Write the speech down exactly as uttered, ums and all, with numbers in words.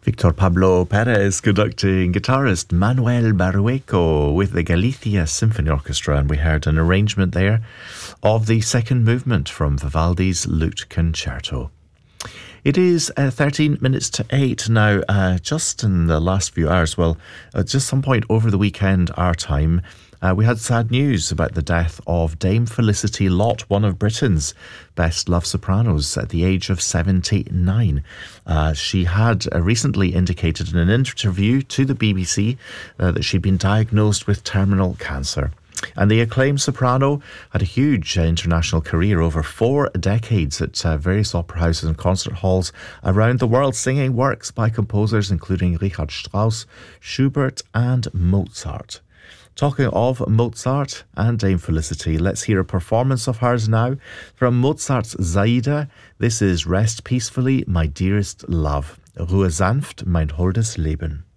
Victor Pablo Perez conducting guitarist Manuel Barrueco with the Galicia Symphony Orchestra, and we heard an arrangement there of the second movement from Vivaldi's Lute Concerto. It is uh, thirteen minutes to eight now, uh, just in the last few hours, well, at just some point over the weekend, our time, Uh, we had sad news about the death of Dame Felicity Lott, one of Britain's best loved sopranos, at the age of seventy-nine. Uh, she had uh, recently indicated in an interview to the B B C uh, that she'd been diagnosed with terminal cancer. And the acclaimed soprano had a huge uh, international career over four decades at uh, various opera houses and concert halls around the world, singing works by composers including Richard Strauss, Schubert and Mozart. Talking of Mozart and Dame Felicity, let's hear a performance of hers now from Mozart's Zaida. This is Rest Peacefully, My Dearest Love. Ruhe sanft, mein holdes Leben.